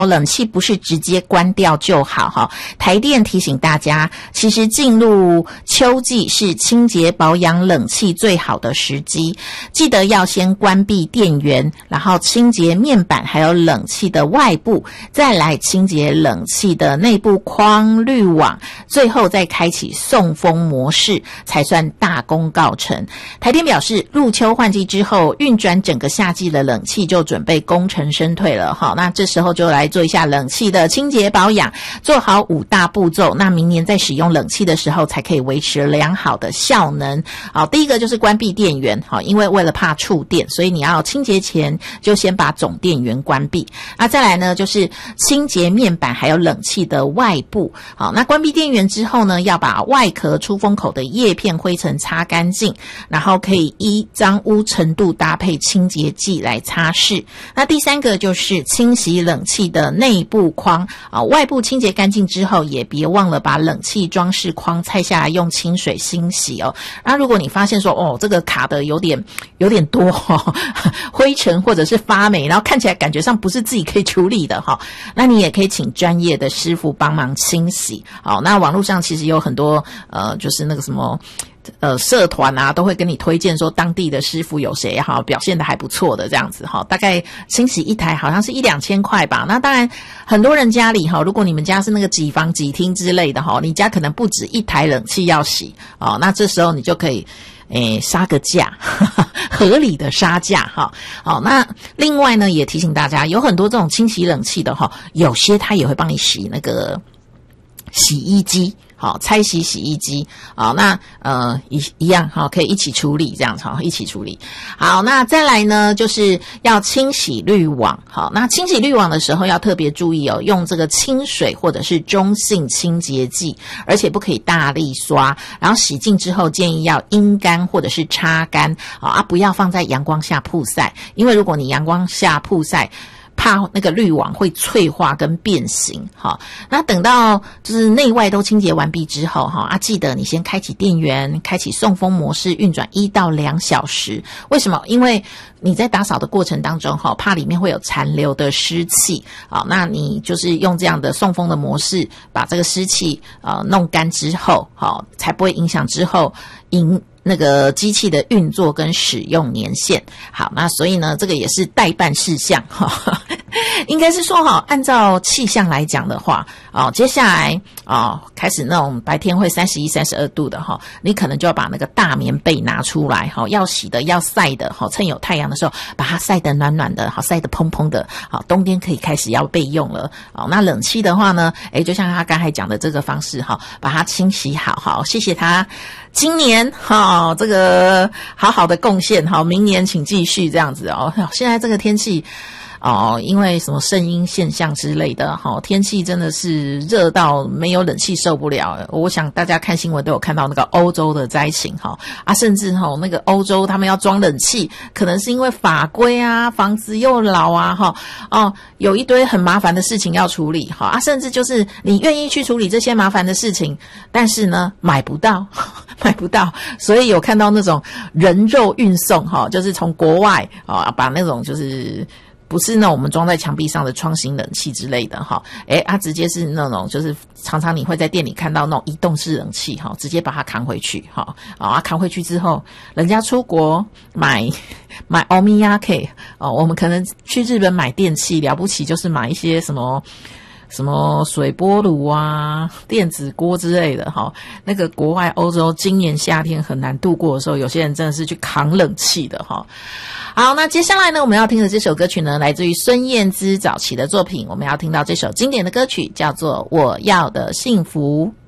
冷气不是直接关掉就好哈。台电提醒大家，其实进入秋季是清洁保养冷气最好的时机，记得要先关闭电源，然后清洁面板还有冷气的外部，再来清洁冷气的内部框、滤网，最后再开启送风模式，才算大功告成。台电表示，入秋换季之后，运转整个夏季的冷气就准备功成身退了哈。那这时候就来做一下冷气的清洁保养，做好5大步骤，那明年在使用冷气的时候才可以维持良好的效能。好，第一个就是关闭电源，好，因为为了怕触电，所以你要清洁前就先把总电源关闭。再来呢，就是清洁面板还有冷气的外部。好，那关闭电源之后呢，要把外壳出风口的叶片灰尘擦干净，然后可以依脏污程度搭配清洁剂来擦拭。那第三个就是清洗冷气的内部框，外部清洁干净之后，也别忘了把冷气装饰框拆下来用清水清洗哦。那如果你发现说这个卡的有点多灰尘或者是发霉，然后看起来感觉上不是自己可以处理的那你也可以请专业的师傅帮忙清洗。好，那网络上其实有很多就是那个什么社团啊，都会跟你推荐说当地的师傅有谁表现得还不错的这样子大概清洗一台好像是1-2千块吧。那当然很多人家里如果你们家是那个几房几厅之类的你家可能不止一台冷气要洗那这时候你就可以杀个价合理的杀价好，那另外呢也提醒大家，有很多这种清洗冷气的有些他也会帮你洗那个洗衣机，好，拆洗洗衣机，好，那一样好，可以一起处理这样子，好，一起处理。好，那再来呢，就是要清洗滤网，好，那清洗滤网的时候要特别注意用这个清水或者是中性清洁剂，而且不可以大力刷，然后洗净之后建议要阴干或者是擦干，不要放在阳光下曝晒，因为如果你阳光下曝晒，怕那个滤网会脆化跟变形。好，那等到就是内外都清洁完毕之后记得你先开启电源，开启送风模式，运转1到2小时。为什么？因为你在打扫的过程当中怕里面会有残留的湿气。好，那你就是用这样的送风的模式，把这个湿气弄干之后，才不会影响之后那个机器的运作跟使用年限。好，那所以呢这个也是待办事项应该是说按照气象来讲的话接下来开始那种白天会31、32度的你可能就要把那个大棉被拿出来要洗的要晒的趁有太阳的时候把它晒得暖暖的，晒得蓬蓬的，冬天可以开始要备用了。那冷气的话呢就像他刚才讲的这个方式把它清洗好，谢谢他今年这个好好的贡献，明年请继续这样子现在这个天气因为什么圣婴现象之类的天气真的是热到没有冷气受不了。我想大家看新闻都有看到那个欧洲的灾情甚至那个欧洲他们要装冷气，可能是因为法规啊，房子又老有一堆很麻烦的事情要处理甚至就是你愿意去处理这些麻烦的事情，但是呢买不到，所以有看到那种人肉运送就是从国外把那种就是不是那种我们装在墙壁上的窗型冷气之类的直接是那种就是常常你会在店里看到那种移动式冷气直接把它扛回去扛回去之后，人家出国买欧米亚 K 我们可能去日本买电器了不起就是买一些什么水波炉啊、电子锅之类的那个国外欧洲今年夏天很难度过的时候，有些人真的是去扛冷气的好，那接下来呢我们要听的这首歌曲呢来自于孙燕姿早期的作品，我们要听到这首经典的歌曲叫做《我要的幸福》。